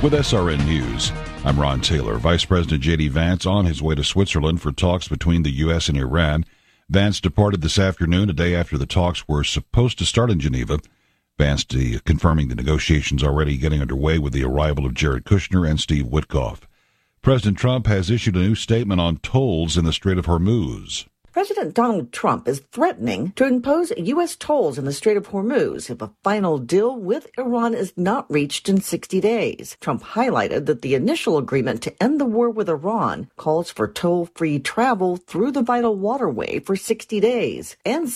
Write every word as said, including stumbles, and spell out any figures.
With S R N News, I'm Ron Taylor. Vice President J D. Vance on his way to Switzerland for talks between the U S and Iran. Vance departed this afternoon, a day after the talks were supposed to start in Geneva. Vance de- confirming the negotiations already getting underway with the arrival of Jared Kushner and Steve Witkoff. President Trump has issued a new statement on tolls in the Strait of Hormuz. President Donald Trump is threatening to impose U S tolls in the Strait of Hormuz if a final deal with Iran is not reached in sixty days. Trump highlighted that the initial agreement to end the war with Iran calls for toll-free travel through the vital waterway for sixty days and